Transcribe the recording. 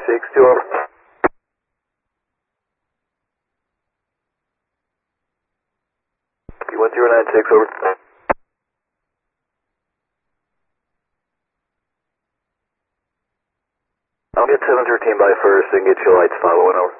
962, over. U1096, over. I'll get 713 by first and get your lights following, over.